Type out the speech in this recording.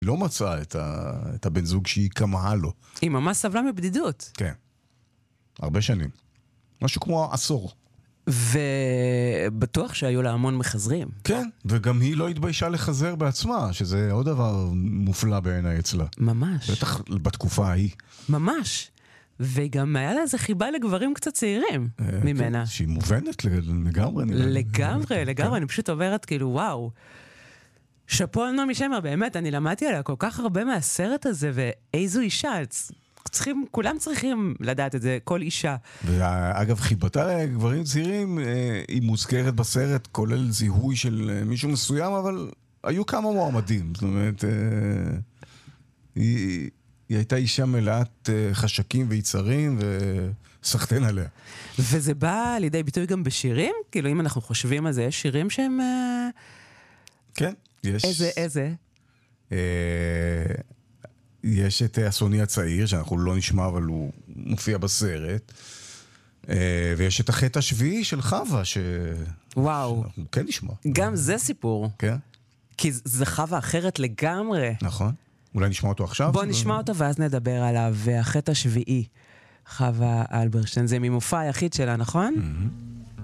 לא מצאה את הבן זוג שהיא כמהה לו. היא ממש סבלה מבדידות. כן. הרבה שנים. משהו כמו עשור. ובטוח שהיו לה המון מחזרים. כן, וגם היא לא התביישה לחזר בעצמה, שזה עוד דבר מופלא בעיניי אצלה. ממש. בטח בתקופה ההיא. ממש. וגם היה לה איזה חיבה לגברים קצת צעירים ממנה. כן, שהיא מובנת לגמרי. לגמרי, אני פשוט עוברת כאילו וואו. שפו על נעמי שמר, באמת, אני למדתי עליה כל כך הרבה מהסרט הזה, ואיזו אישה, כולם צריכים לדעת את זה, כל אישה. ואגב, חיבתה לגברים צעירים, היא מוזכרת בסרט, כולל זיהוי של מישהו מסוים, אבל היו כמה מועמדים. זאת אומרת, היא הייתה אישה מלאת חשקים ויצרים, וסחטן עליה. וזה בא לידי ביטוי גם בשירים? כאילו, אם אנחנו חושבים על זה, יש שירים שהם... כן, יש... איזה? יש את אסוני הצעיר, שאנחנו לא נשמע, אבל הוא מופיע בסרט. ויש את החטא השביעי של חווה, וואו. שאנחנו כן נשמע. גם זה סיפור. כן. כי זה חווה אחרת לגמרי. נכון. אולי נשמע אותו עכשיו? בוא נשמע אותו ואז נדבר עליו. והחטא השביעי, חווה אלברשטיין, זה ממופע היחיד שלה, נכון?